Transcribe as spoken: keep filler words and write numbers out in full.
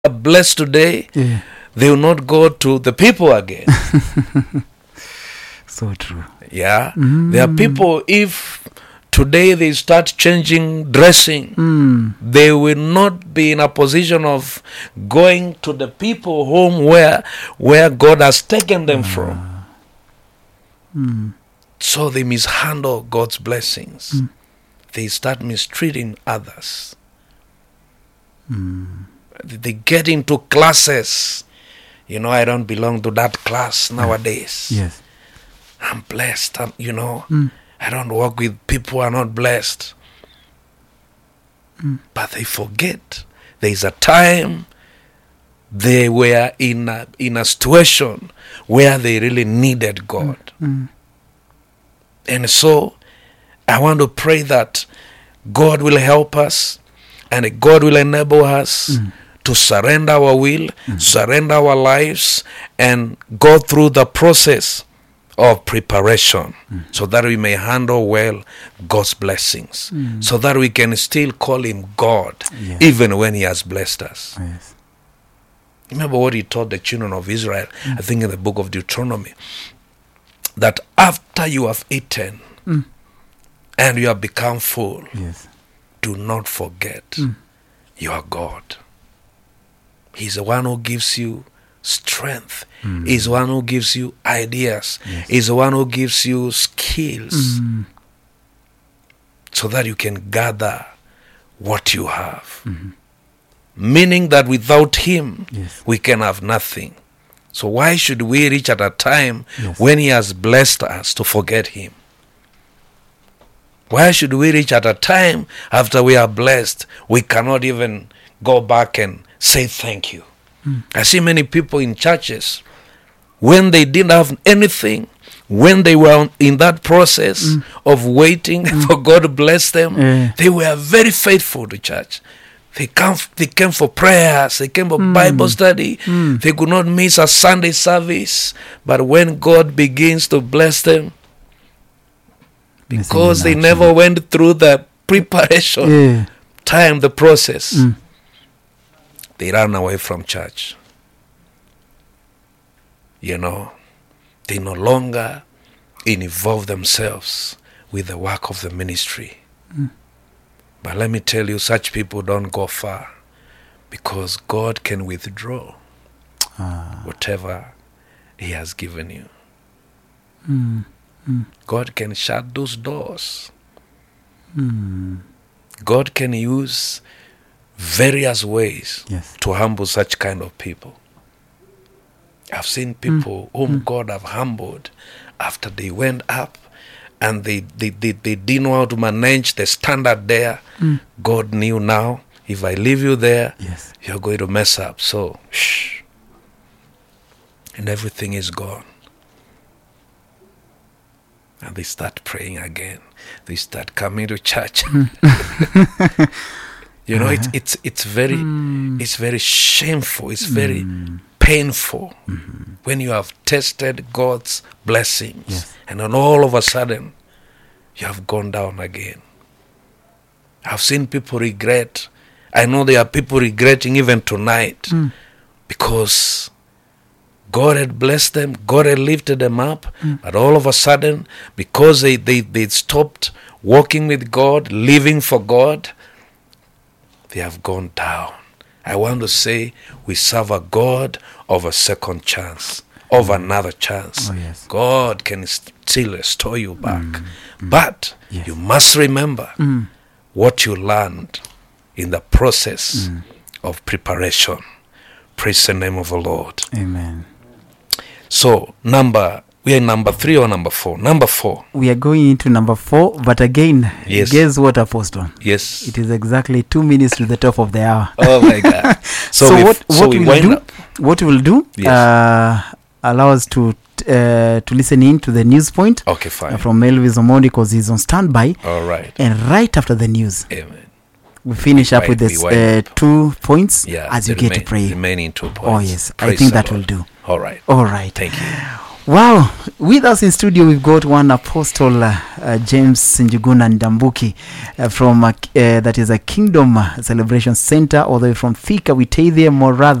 are blessed today, Yeah. they will not go to the people again. So true. Yeah. Mm. There are people, if today they start changing dressing, Mm. they will not be in a position of going to the people home where where God has taken them from. Mm. So they mishandle God's blessings. Mm. They start mistreating others. Mm. They get into classes. You know, I don't belong to that class nowadays. Yes. I'm blessed. I'm, you know, Mm. I don't work with people who are not blessed. Mm. But they forget there is a time they were in a, in a situation where they really needed God. Mm. And so I want to pray that God will help us and God will enable us Mm. to surrender our will, surrender our lives, and go through the process of preparation so that we may handle well God's blessings, Mm. so that we can still call him God Yes. even when he has blessed us. Yes. Remember what he told the children of Israel, I think in the book of Deuteronomy, that after you have eaten Mm. and you have become full, Yes. do not forget Mm. your God. He's the one who gives you strength. Mm. He's the one who gives you ideas. Yes. He's the one who gives you skills Mm. so that you can gather what you have. Mhm. Meaning that without him, Yes. we can have nothing. So why should we reach at a time Yes. when he has blessed us to forget him? Why should we reach at a time after we are blessed, we cannot even go back and say thank you? Mm. I see many people in churches, when they didn't have anything, when they were in that process Mm. of waiting for God to bless them, Yeah. they were very faithful to church. They come, they came for prayers, they came for Mm. Bible study, Mm. they could not miss a Sunday service. But when God begins to bless them, because they Missing in never action. went through the preparation Yeah. time, the process, Mm. they ran away from church. You know, they no longer involve themselves with the work of the ministry. Mm. But let me tell you, such people don't go far, because God can withdraw Ah. whatever he has given you. Mm. Mm. God can shut those doors. Mm. God can use various ways Yes. to humble such kind of people. I've seen people whom Mm. God have humbled after they went up and they, they, they, they didn't know how to manage the standard there. Mm. God knew now, if I leave you there, Yes. you're going to mess up. So, shh. And everything is gone. And they start praying again. They start coming to church. You know, it's it's it's very Mm. it's very shameful. It's very Mm. painful Mhm. when you have tested God's blessings, Yes. and then all of a sudden you have gone down again. I've seen people regret. I know there are people regretting even tonight Mm. because God had blessed them, God had lifted them up, Mm. but all of a sudden, because they, they, they stopped walking with God, living for God, they have gone down. I want to say we serve a God of a second chance, of another chance. Oh, yes. God can st- still restore you back. Mm. Mm. But Yes. you must remember Mm. what you learned in the process Mm. of preparation. Praise the name of the Lord. Amen. So, number, we are in number three or number four? Number four. We are going into number four, but again, Yes. guess what, Apostle? Yes. It is exactly two minutes to the top of the hour. Oh my God. So, So we, what- so what we we'll wind do- up. What we'll do, Yes. uh, allow us to uh, to listen in to the news point Okay, uh, fine. from Elvis Omondi, because he's on standby. All right. And right after the news, Amen. we finish up Right, with we this wind uh, up. two points Yeah. as you the get to remain- pray. Remaining two points. Oh yes, I Praise think the that Lord. will do. All right. All right. Thank you. Wow, with us in studio we've got one apostle, uh, uh, James Njuguna Ndambuki, uh, from uh, uh, that is a Kingdom Celebration Center, all the way from Thika Witaithia Morath.